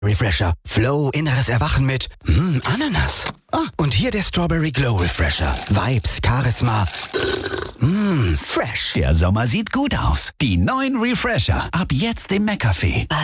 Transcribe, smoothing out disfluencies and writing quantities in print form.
Refresher. Flow, inneres Erwachen mit Ananas. Und hier der Strawberry Glow Refresher. Vibes, Charisma. Fresh. Der Sommer sieht gut aus. Die neuen Refresher. Ab jetzt im McCafé.